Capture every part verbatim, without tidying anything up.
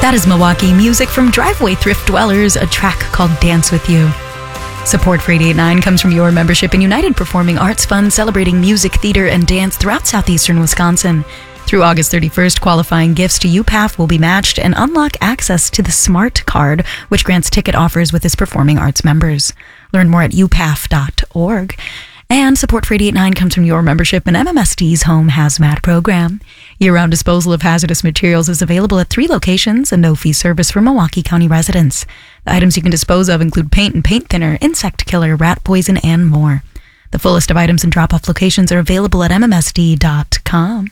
That is Milwaukee music from Driveway Thrift Dwellers, a track called Dance With You. Support for eight eighty-nine comes from your membership in United Performing Arts Fund, celebrating music, theater, and dance throughout southeastern Wisconsin. Through August thirty-first, qualifying gifts to U P A F will be matched and unlock access to the SMART card, which grants ticket offers with its performing arts members. Learn more at u p a f dot org. And support for eight eighty-nine comes from your membership in M M S D's Home Hazmat program. Year-round disposal of hazardous materials is available at three locations and no-fee service for Milwaukee County residents. The items you can dispose of include paint and paint thinner, insect killer, rat poison, and more. The full list of items and drop-off locations are available at m m s d dot com.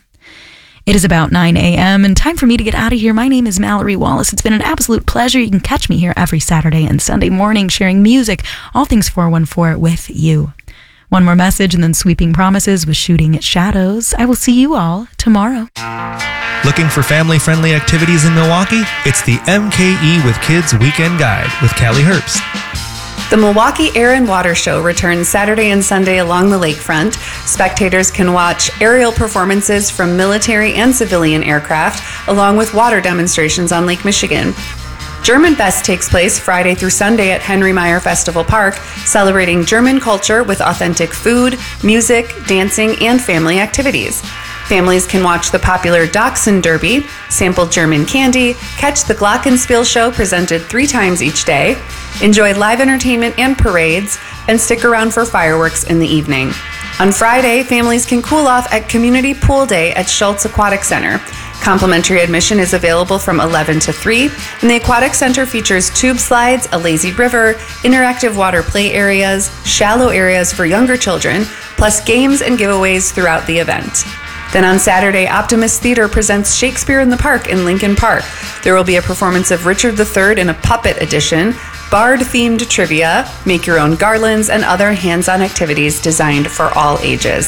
It is about nine a.m. and time for me to get out of here. My name is Mallory Wallace. It's been an absolute pleasure. You can catch me here every Saturday and Sunday morning sharing music, all things four one four with you. One more message and then sweeping promises with Shooting at Shadows. I will see you all tomorrow. Looking for family-friendly activities in Milwaukee? It's the M K E with Kids Weekend Guide with Callie Herbst. The Milwaukee Air and Water Show returns Saturday and Sunday along the lakefront. Spectators can watch aerial performances from military and civilian aircraft, along with water demonstrations on Lake Michigan. German Fest takes place Friday through Sunday at Henry Meyer Festival Park, celebrating German culture with authentic food, music, dancing, and family activities. Families can watch the popular Dachshund Derby, sample German candy, catch the Glockenspiel show presented three times each day, enjoy live entertainment and parades, and stick around for fireworks in the evening. On Friday, families can cool off at Community Pool Day at Schultz Aquatic Center. Complimentary admission is available from eleven to three, and the Aquatic Center features tube slides, a lazy river, interactive water play areas, shallow areas for younger children, plus games and giveaways throughout the event. Then on Saturday, Optimist Theater presents Shakespeare in the Park in Lincoln Park. There will be a performance of Richard the Third in a puppet edition, Bard-themed trivia, make your own garlands, and other hands-on activities designed for all ages.